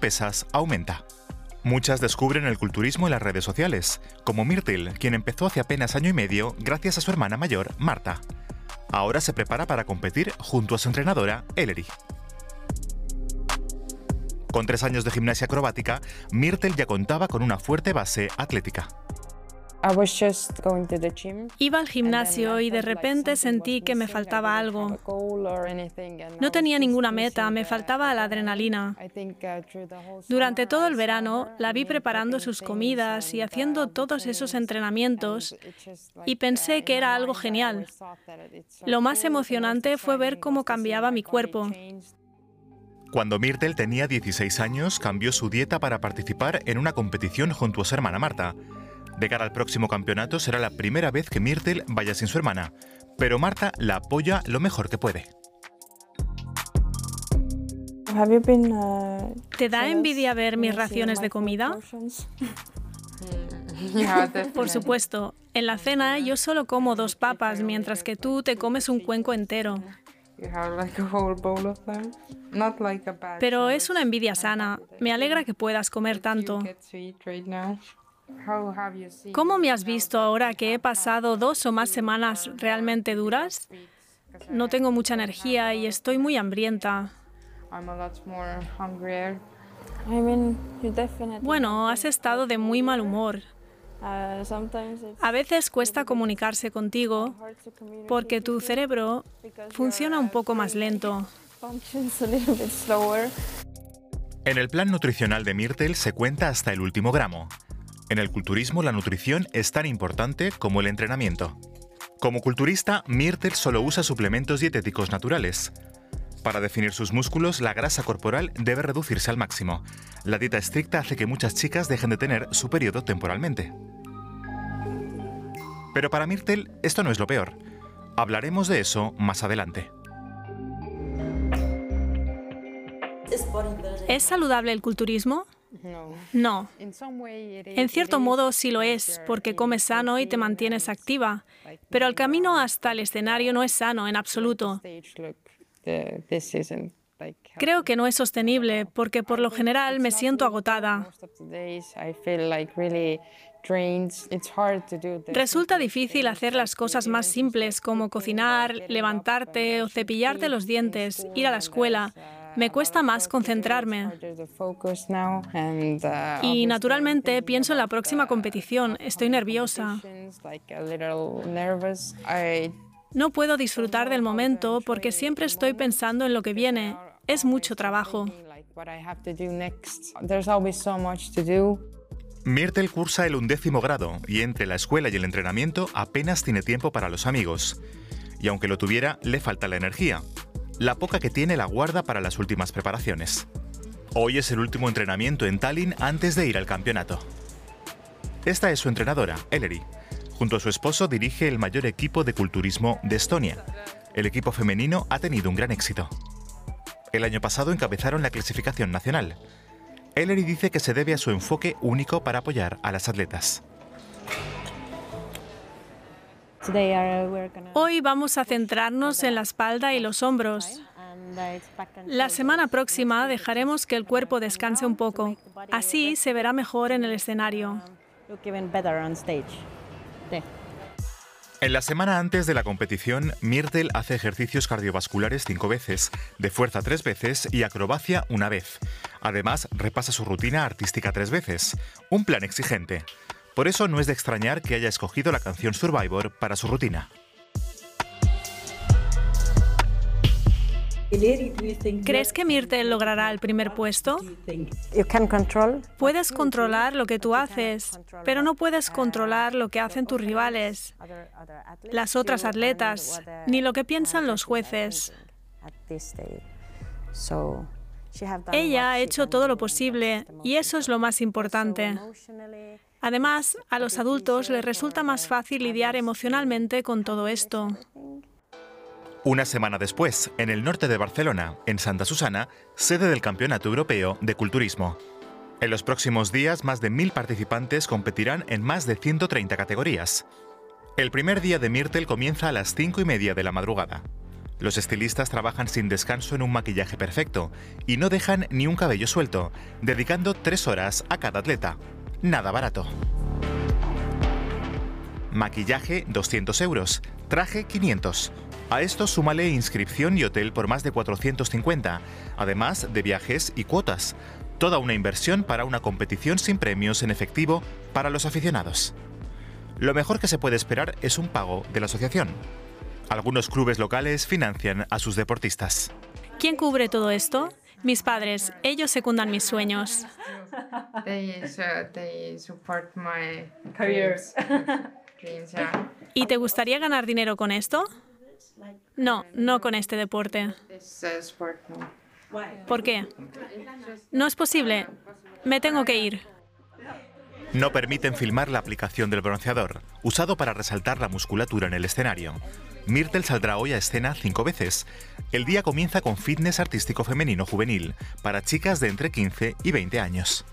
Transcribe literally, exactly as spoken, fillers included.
pesas aumenta. Muchas descubren el culturismo en las redes sociales, como Myrtle, quien empezó hace apenas año y medio gracias a su hermana mayor, Marta. Ahora se prepara para competir junto a su entrenadora, Ellery. Con tres años de gimnasia acrobática, Myrtle ya contaba con una fuerte base atlética. Iba al gimnasio y de repente sentí que me faltaba algo. No tenía ninguna meta, me faltaba la adrenalina. Durante todo el verano la vi preparando sus comidas y haciendo todos esos entrenamientos y pensé que era algo genial. Lo más emocionante fue ver cómo cambiaba mi cuerpo. Cuando Myrtle tenía dieciséis años, cambió su dieta para participar en una competición junto a su hermana Marta. De cara al próximo campeonato será la primera vez que Myrtle vaya sin su hermana, pero Marta la apoya lo mejor que puede. ¿Te da envidia ver mis raciones de comida? Por supuesto. En la cena yo solo como dos papas, mientras que tú te comes un cuenco entero. Pero es una envidia sana. Me alegra que puedas comer tanto. ¿Cómo me has visto ahora que he pasado dos o más semanas realmente duras? No tengo mucha energía y estoy muy hambrienta. Bueno, has estado de muy mal humor. A veces cuesta comunicarse contigo porque tu cerebro funciona un poco más lento. En el plan nutricional de Myrtle se cuenta hasta el último gramo. En el culturismo la nutrición es tan importante como el entrenamiento. Como culturista, Myrtle solo usa suplementos dietéticos naturales. Para definir sus músculos, la grasa corporal debe reducirse al máximo. La dieta estricta hace que muchas chicas dejen de tener su periodo temporalmente. Pero para Myrtle esto no es lo peor. Hablaremos de eso más adelante. ¿Es saludable el culturismo? No. En cierto modo sí lo es, porque comes sano y te mantienes activa, pero el camino hasta el escenario no es sano en absoluto. Creo que no es sostenible, porque por lo general me siento agotada. Resulta difícil hacer las cosas más simples, como cocinar, levantarte o cepillarte los dientes, ir a la escuela. Me cuesta más concentrarme. Y naturalmente pienso en la próxima competición. Estoy nerviosa. No puedo disfrutar del momento porque siempre estoy pensando en lo que viene. Es mucho trabajo. Myrtle cursa el undécimo grado y entre la escuela y el entrenamiento apenas tiene tiempo para los amigos. Y aunque lo tuviera, le falta la energía. La poca que tiene la guarda para las últimas preparaciones. Hoy es el último entrenamiento en Tallinn antes de ir al campeonato. Esta es su entrenadora, Ellery. Junto a su esposo dirige el mayor equipo de culturismo de Estonia. El equipo femenino ha tenido un gran éxito. El año pasado encabezaron la clasificación nacional. Ellery dice que se debe a su enfoque único para apoyar a las atletas. Hoy vamos a centrarnos en la espalda y los hombros. La semana próxima dejaremos que el cuerpo descanse un poco. Así se verá mejor en el escenario. En la semana antes de la competición, Myrtle hace ejercicios cardiovasculares cinco veces, de fuerza tres veces y acrobacia una vez. Además, repasa su rutina artística tres veces. Un plan exigente. Por eso no es de extrañar que haya escogido la canción Survivor para su rutina. ¿Crees que Myrtle logrará el primer puesto? Puedes controlar lo que tú haces, pero no puedes controlar lo que hacen tus rivales, las otras atletas, ni lo que piensan los jueces. Ella ha hecho todo lo posible y eso es lo más importante. Además, a los adultos les resulta más fácil lidiar emocionalmente con todo esto. Una semana después, en el norte de Barcelona, en Santa Susana, sede del Campeonato Europeo de Culturismo. En los próximos días, más de mil participantes competirán en más de ciento treinta categorías. El primer día de Myrtle comienza a las cinco y media de la madrugada. Los estilistas trabajan sin descanso en un maquillaje perfecto y no dejan ni un cabello suelto, dedicando tres horas a cada atleta. Nada barato. Maquillaje doscientos euros, traje quinientos. A esto súmale inscripción y hotel por más de cuatrocientos cincuenta, además de viajes y cuotas. Toda una inversión para una competición sin premios en efectivo para los aficionados. Lo mejor que se puede esperar es un pago de la asociación. Algunos clubes locales financian a sus deportistas. ¿Quién cubre todo esto? Mis padres. Ellos secundan mis sueños. ¿Y te gustaría ganar dinero con esto? No, no con este deporte. ¿Por qué? No es posible. Me tengo que ir. No permiten filmar la aplicación del bronceador, usado para resaltar la musculatura en el escenario. Myrtle saldrá hoy a escena cinco veces. El día comienza con fitness artístico femenino juvenil, para chicas de entre quince y veinte años.